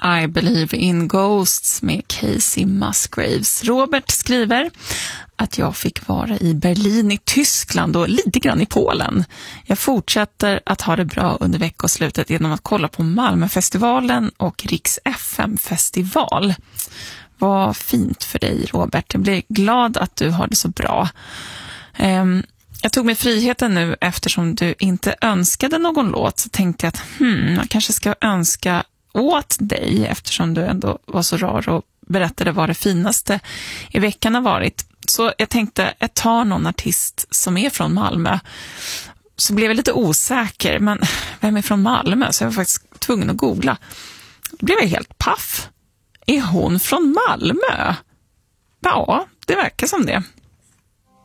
I Believe in Ghosts med Casey Musgraves. Robert skriver att jag fick vara i Berlin i Tyskland och lite grann i Polen. Jag fortsätter att ha det bra under veckoslutet genom att kolla på Malmöfestivalen och Riks FM-festival. Vad fint för dig, Robert. Jag blir glad att du har det så bra. Jag tog mig friheten nu eftersom du inte önskade någon låt, så tänkte jag att jag kanske ska önska åt dig eftersom du ändå var så rar och berättade vad det finaste i veckan har varit. Så jag tänkte jag tar någon artist som är från Malmö. Så blev jag lite osäker, men vem är från Malmö? Så jag var faktiskt tvungen att googla. Då blev jag helt paff. Är hon från Malmö? Ja, det verkar som det.